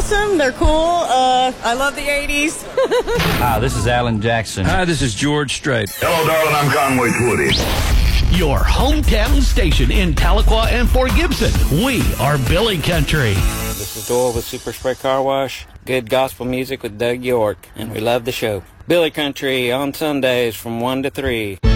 awesome. They're cool. I love the 80s. Hi, this is Alan Jackson. Hi, this is George Strait. Hello, darling. I'm Conway Twitty. Your hometown station in Tahlequah and Fort Gibson. We are Billy Country. This is Doyle with Super Spray Car Wash. Good gospel music with Doug York, and we love the show. Billy Country on Sundays from 1 to 3.